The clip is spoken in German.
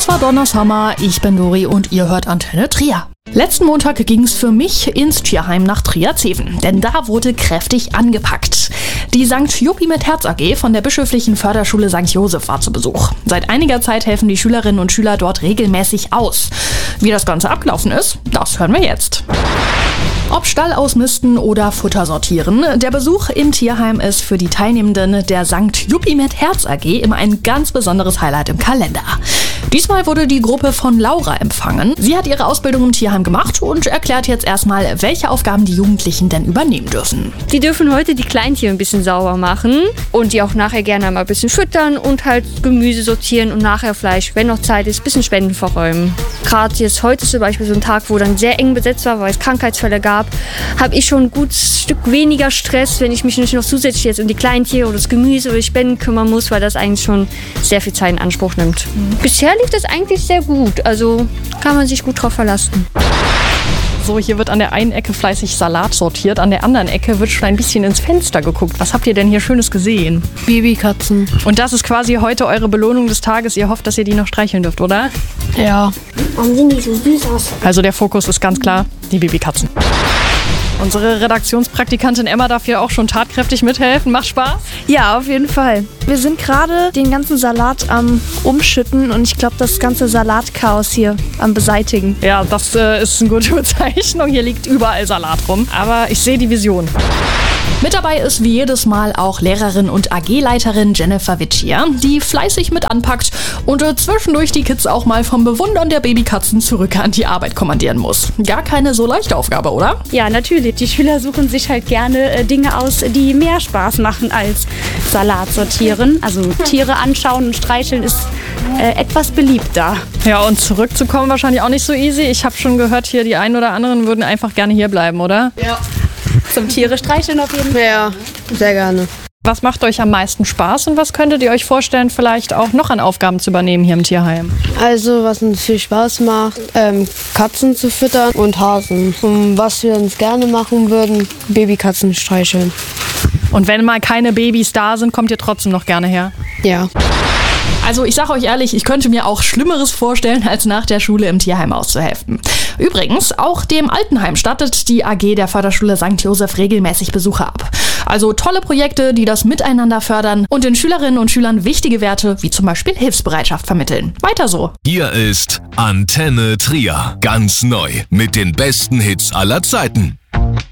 Das war Donnershammer, ich bin Dori und ihr hört Antenne Trier. Letzten Montag ging es für mich ins Tierheim nach Trier-Zeven, denn da wurde kräftig angepackt. Die St. Juppie mit Herz AG von der bischöflichen Förderschule St. Joseph war zu Besuch. Seit einiger Zeit helfen die Schülerinnen und Schüler dort regelmäßig aus. Wie das Ganze abgelaufen ist, das hören wir jetzt. Ob Stall ausmisten oder Futter sortieren, der Besuch im Tierheim ist für die Teilnehmenden der St. Juppie mit Herz AG immer ein ganz besonderes Highlight im Kalender. Diesmal wurde die Gruppe von Laura empfangen. Sie hat ihre Ausbildung im Tierheim gemacht und erklärt jetzt erstmal, welche Aufgaben die Jugendlichen denn übernehmen dürfen. Die dürfen heute die Kleintiere ein bisschen sauber machen und die auch nachher gerne mal ein bisschen füttern und halt Gemüse sortieren und nachher Fleisch, wenn noch Zeit ist, ein bisschen Spenden verräumen. Gerade jetzt heute zum Beispiel so ein Tag, wo dann sehr eng besetzt war, weil es Krankheitsfälle gab, habe ich schon ein gutes Stück weniger Stress, wenn ich mich nicht noch zusätzlich jetzt um die Kleintiere oder das Gemüse oder die Spenden kümmern muss, weil das eigentlich schon sehr viel Zeit in Anspruch nimmt. Bisher lief das eigentlich sehr gut, also kann man sich gut drauf verlassen. So, hier wird an der einen Ecke fleißig Salat sortiert, an der anderen Ecke wird schon ein bisschen ins Fenster geguckt. Was habt ihr denn hier Schönes gesehen? Babykatzen. Und das ist quasi heute eure Belohnung des Tages. Ihr hofft, dass ihr die noch streicheln dürft, oder? Ja. Warum sehen die so süß aus? Also der Fokus ist ganz klar die Babykatzen. Unsere Redaktionspraktikantin Emma darf hier auch schon tatkräftig mithelfen. Macht Spaß? Ja, auf jeden Fall. Wir sind gerade den ganzen Salat am Umschütten und ich glaube, das ganze Salatchaos hier am Beseitigen. Ja, das ist eine gute Bezeichnung. Hier liegt überall Salat rum. Aber ich sehe die Vision. Mit dabei ist wie jedes Mal auch Lehrerin und AG-Leiterin Jennifer Witschia, die fleißig mit anpackt und zwischendurch die Kids auch mal vom Bewundern der Babykatzen zurück an die Arbeit kommandieren muss. Gar keine so leichte Aufgabe, oder? Ja, natürlich. Die Schüler suchen sich halt gerne Dinge aus, die mehr Spaß machen als Salat sortieren. Also Tiere anschauen und streicheln ist etwas beliebter. Ja, und zurückzukommen wahrscheinlich auch nicht so easy. Ich habe schon gehört, hier die einen oder anderen würden einfach gerne hier bleiben, oder? Ja. Zum Tiere streicheln auf jeden Fall. Ja, sehr gerne. Was macht euch am meisten Spaß und was könntet ihr euch vorstellen, vielleicht auch noch an Aufgaben zu übernehmen hier im Tierheim? Also, was uns viel Spaß macht, Katzen zu füttern und Hasen. Und was wir uns gerne machen würden, Babykatzen streicheln. Und wenn mal keine Babys da sind, kommt ihr trotzdem noch gerne her? Ja. Also ich sage euch ehrlich, ich könnte mir auch Schlimmeres vorstellen, als nach der Schule im Tierheim auszuhelfen. Übrigens, auch dem Altenheim stattet die AG der Förderschule St. Joseph regelmäßig Besucher ab. Also tolle Projekte, die das Miteinander fördern und den Schülerinnen und Schülern wichtige Werte wie zum Beispiel Hilfsbereitschaft vermitteln. Weiter so. Hier ist Antenne Trier. Ganz neu mit den besten Hits aller Zeiten.